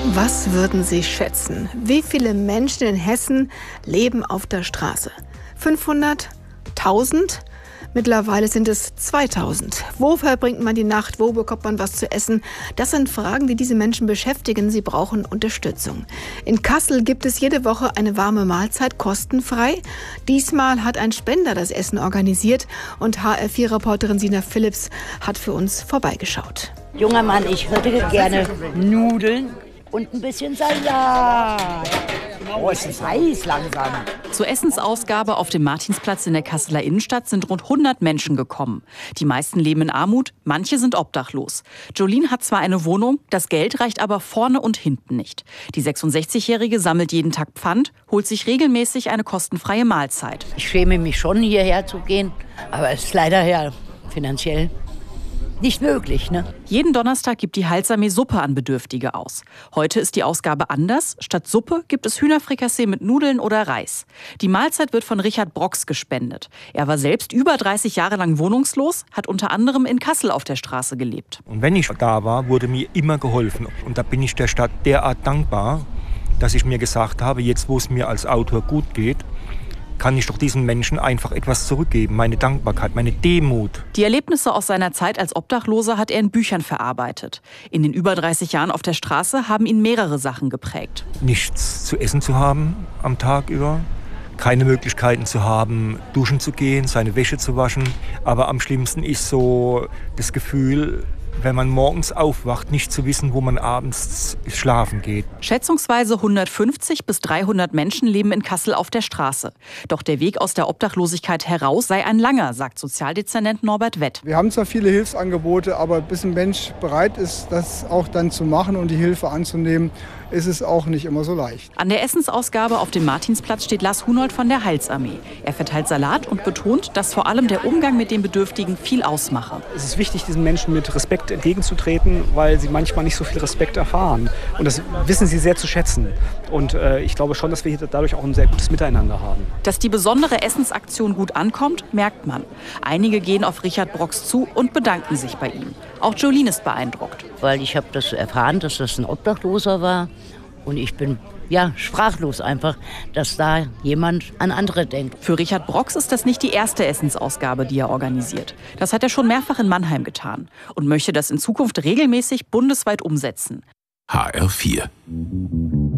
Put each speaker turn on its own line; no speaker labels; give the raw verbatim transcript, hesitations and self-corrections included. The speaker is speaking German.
Was würden Sie schätzen? Wie viele Menschen in Hessen leben auf der Straße? fünfhundert? tausend? Mittlerweile sind es zweitausend. Wo verbringt man die Nacht? Wo bekommt man was zu essen? Das sind Fragen, die diese Menschen beschäftigen. Sie brauchen Unterstützung. In Kassel gibt es jede Woche eine warme Mahlzeit kostenfrei. Diesmal hat ein Spender das Essen organisiert und H R vier Reporterin Sina Philipps hat für uns vorbeigeschaut.
Junger Mann, ich hätte gerne Nudeln und ein bisschen Salat. Oh, es ist heiß langsam.
Zur Essensausgabe auf dem Martinsplatz in der Kasseler Innenstadt sind rund hundert Menschen gekommen. Die meisten leben in Armut, manche sind obdachlos. Jolene hat zwar eine Wohnung, das Geld reicht aber vorne und hinten nicht. Die sechsundsechzigjährige sammelt jeden Tag Pfand, holt sich regelmäßig eine kostenfreie Mahlzeit.
Ich schäme mich schon, hierher zu gehen, aber es ist leider ja finanziell nicht möglich, ne?
Jeden Donnerstag gibt die Heilsarmee Suppe an Bedürftige aus. Heute ist die Ausgabe anders. Statt Suppe gibt es Hühnerfrikassee mit Nudeln oder Reis. Die Mahlzeit wird von Richard Brox gespendet. Er war selbst über dreißig Jahre lang wohnungslos, hat unter anderem in Kassel auf der Straße gelebt.
Und wenn ich da war, wurde mir immer geholfen. Und da bin ich der Stadt derart dankbar, dass ich mir gesagt habe, jetzt wo es mir als Autor gut geht, kann ich doch diesen Menschen einfach etwas zurückgeben, meine Dankbarkeit, meine Demut.
Die Erlebnisse aus seiner Zeit als Obdachloser hat er in Büchern verarbeitet. In den über dreißig Jahren auf der Straße haben ihn mehrere Sachen geprägt.
Nichts zu essen zu haben am Tag über, keine Möglichkeiten zu haben, duschen zu gehen, seine Wäsche zu waschen. Aber am schlimmsten ist so das Gefühl, wenn man morgens aufwacht, nicht zu wissen, wo man abends schlafen geht.
Schätzungsweise hundertfünfzig bis dreihundert Menschen leben in Kassel auf der Straße. Doch der Weg aus der Obdachlosigkeit heraus sei ein langer, sagt Sozialdezernent Norbert Wett.
Wir haben zwar viele Hilfsangebote, aber bis ein Mensch bereit ist, das auch dann zu machen und die Hilfe anzunehmen, ist es auch nicht immer so leicht.
An der Essensausgabe auf dem Martinsplatz steht Lars Hunold von der Heilsarmee. Er verteilt Salat und betont, dass vor allem der Umgang mit den Bedürftigen viel ausmache.
Es ist wichtig, diesen Menschen mit Respekt entgegenzutreten, weil sie manchmal nicht so viel Respekt erfahren. Und das wissen sie sehr zu schätzen. Und äh, ich glaube schon, dass wir hier dadurch auch ein sehr gutes Miteinander haben.
Dass die besondere Essensaktion gut ankommt, merkt man. Einige gehen auf Richard Brox zu und bedanken sich bei ihm. Auch Jolene ist beeindruckt.
Weil ich habe das erfahren, dass das ein Obdachloser war. Und ich bin ja sprachlos einfach, dass da jemand an andere denkt.
Für Richard Brox ist das nicht die erste Essensausgabe, die er organisiert. Das hat er schon mehrfach in Mannheim getan und möchte das in Zukunft regelmäßig bundesweit umsetzen.
H R vier